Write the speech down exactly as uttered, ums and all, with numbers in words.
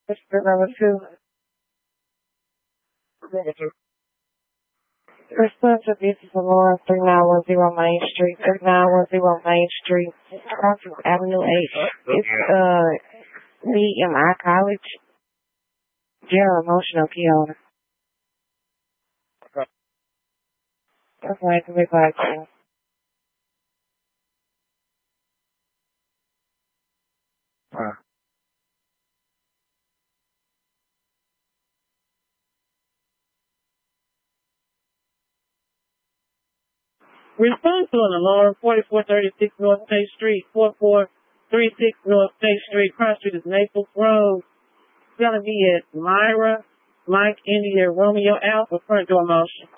It's the number two. Number two. Response to this is Laura, three nine one zero Main Street, three nine one zero Main Street, Francis Avenue H. It's, uh, Lee M I College, General Emotional Piona. Okay. That's why I can make like that. Alright. Response to an alarm, forty-four thirty-six North State Street, forty-four thirty-six North State Street, Cross Street is Naples Road. It's going to be at Myra, Mike, India, Romeo, Alpha, front door motion.